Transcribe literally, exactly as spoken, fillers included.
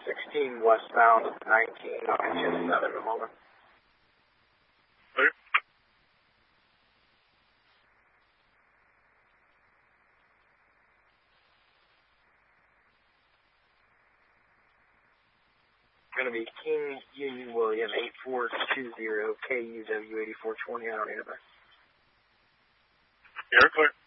sixteen westbound, nineteen, I'll get you a seven in a moment. Clear. Going to be King Union William, eight four two zero, K U W eighty-four twenty, I don't need it back. You're clear.